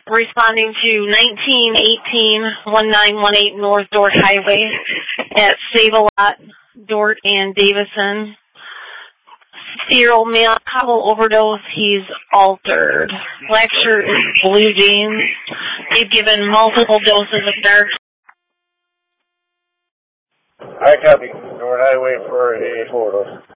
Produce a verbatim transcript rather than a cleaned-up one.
responding to nineteen eighteen nineteen eighteen North Dort Highway at Save-A-Lot, Dort and Davison. sixty-year-old male, alcohol overdose. He's altered. Black shirt, blue jeans. They've given multiple doses of dark. I copy. Dort Highway for a photo.